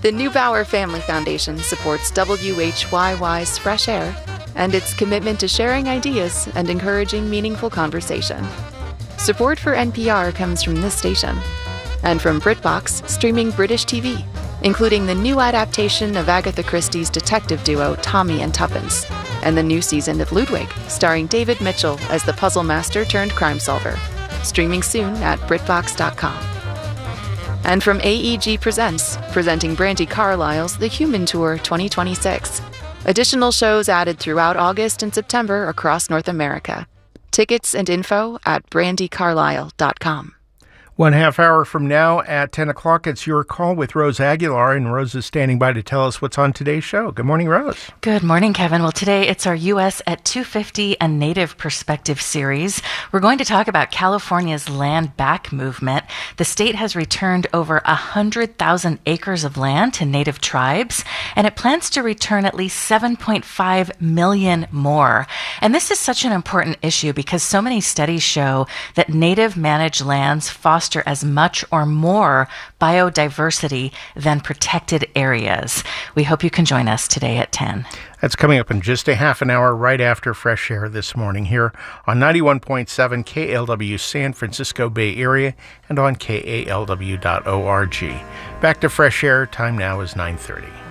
The Neubauer Family Foundation supports WHYY's Fresh Air and its commitment to sharing ideas and encouraging meaningful conversation. Support for NPR comes from this station and from BritBox, streaming British TV, including the new adaptation of Agatha Christie's detective duo Tommy and Tuppence, and the new season of Ludwig, starring David Mitchell as the puzzle master turned crime solver. Streaming soon at BritBox.com. And from AEG Presents, presenting Brandi Carlile's The Human Tour 2026. Additional shows added throughout August and September across North America. Tickets and info at brandicarlisle.com. 1/2 hour from now at 10 o'clock, it's Your Call with Rose Aguilar, and Rose is standing by to tell us what's on today's show. Good morning, Rose. Good morning, Kevin. Well, today it's our U.S. at 250, a Native Perspective series. We're going to talk about California's land back movement. The state has returned over 100,000 acres of land to Native tribes, and it plans to return at least 7.5 million more. And this is such an important issue because so many studies show that Native managed lands foster as much or more biodiversity than protected areas. We hope you can join us today at 10. That's coming up in just a half an hour right after Fresh Air this morning here on 91.7 KALW San Francisco Bay Area and on KALW.org. Back to Fresh Air. Time now is 9:30.